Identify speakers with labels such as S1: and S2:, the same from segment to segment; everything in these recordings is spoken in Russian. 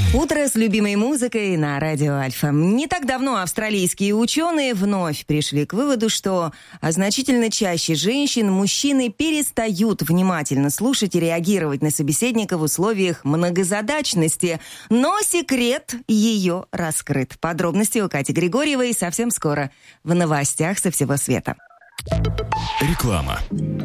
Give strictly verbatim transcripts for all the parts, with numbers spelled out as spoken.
S1: Утро с любимой музыкой на радио Альфа. Не так давно австралийские ученые вновь пришли к выводу, что значительно чаще женщин мужчины перестают внимательно слушать и реагировать на собеседника в условиях многозадачности. Но секрет ее раскрыт. Подробности у Кати Григорьевой совсем скоро в новостях со всего света.
S2: Реклама.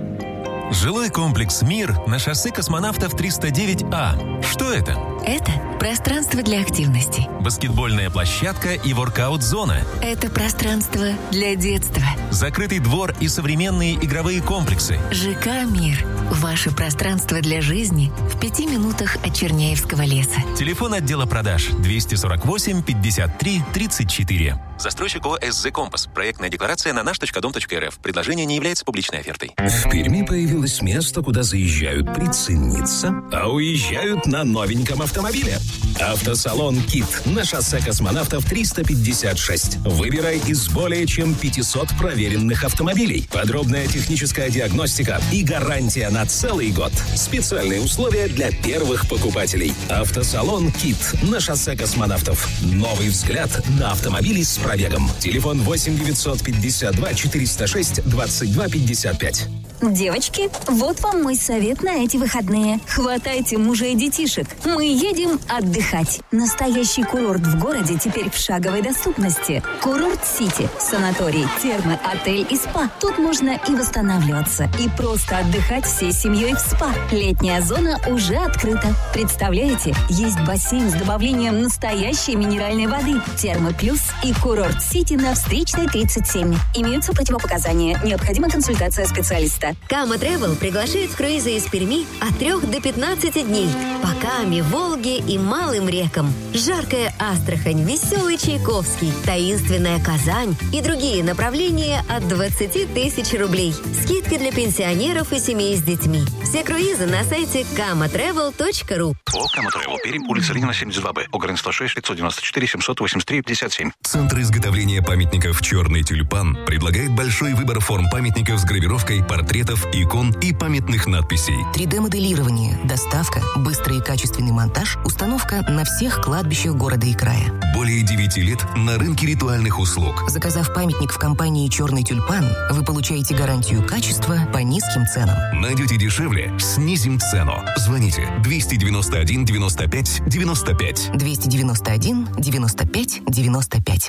S2: Жилой комплекс «Мир» на шоссе Космонавтов триста девять А. Что это?
S3: Это пространство для активности.
S2: Баскетбольная площадка и воркаут-зона.
S3: Это пространство для детства.
S2: Закрытый двор и современные игровые комплексы.
S3: ЖК «Мир» – ваше пространство для жизни в пяти минутах от Черняевского леса.
S2: Телефон отдела продаж двести сорок восемь пятьдесят три тридцать четыре. Застройщик ООО «СЗ Компас». Проектная декларация на наш точка дом точка эр эф. Предложение не является публичной офертой.
S4: В Перми появилось место, куда заезжают прицениться, а уезжают на новеньком автомобиле. Автосалон «Кит» на шоссе Космонавтов триста пятьдесят шесть. Выбирай из более чем пятисот проверенных автомобилей. Подробная техническая диагностика и гарантия на целый год. Специальные условия для первых покупателей. Автосалон «Кит» на шоссе Космонавтов. Новый взгляд на автомобили с пробегом. Телефон восемь девятьсот пятьдесят два четыреста шесть двадцать два пятьдесят пять.
S5: Девочки, вот вам мой совет на эти выходные. Хватайте мужа и детишек. Мы едем отдыхать. Настоящий курорт в городе теперь в шаговой доступности. Курорт-Сити. Санаторий, термы, отель и спа. Тут можно и восстанавливаться, и просто отдыхать всей семьей в спа. Летняя зона уже открыта. Представляете, есть бассейн с добавлением настоящей минеральной воды. Термы плюс и Курорт-Сити на Встречной тридцать семь. Имеются противопоказания. Необходима консультация специалиста.
S6: Кама Travel приглашает в круизы из Перми от трёх до пятнадцати дней по Каме, Волге и малым рекам. Жаркая Астрахань, веселый Чайковский, таинственная Казань и другие направления от двадцати тысяч рублей. Скидки для пенсионеров и семей с детьми. Все круизы на сайте кама трэвел точка ру.
S7: О, Кама Travel, Пермь, улица Ленина, семьдесят два Б, Огрен сто шесть, пятьсот девяносто четыре, семьсот восемьдесят три, пятьдесят семь.
S8: Центр изготовления памятников «Черный тюльпан» предлагает большой выбор форм памятников с гравировкой, портретов, икон и памятных надписей.
S3: три дэ-моделирование, доставка, быстрый и качественный монтаж, установка на всех кладбищах города и края.
S8: Более девяти лет на рынке ритуальных услуг.
S3: Заказав памятник в компании «Черный тюльпан», вы получаете гарантию качества по низким ценам.
S8: Найдете дешевле – снизим цену. Звоните двести девяносто один девяносто пять девяносто пять.
S3: двести девяносто один девяносто пять девяносто пять.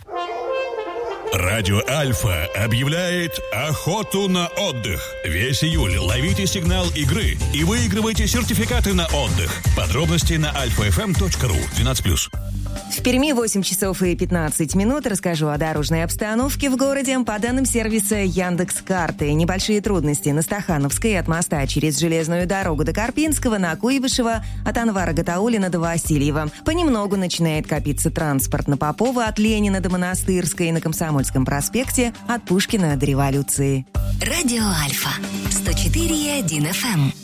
S9: Радио Альфа объявляет охоту на отдых. Весь июль ловите сигнал игры и выигрывайте сертификаты на отдых. Подробности на альфа эф эм точка ру. двенадцать плюс.
S1: В Перми восемь часов и пятнадцать минут. Расскажу о дорожной обстановке в городе. По данным сервиса Яндекс.Карты, небольшие трудности на Стахановской от моста через железную дорогу до Карпинского, на Куйбышева, от Анвара Гатауллина до Васильева. Понемногу начинает копиться транспорт на Попова от Ленина до Монастырской, на Комсомольском проспекте от Пушкина до Революции.
S3: Радио Альфа сто четыре и один эф эм.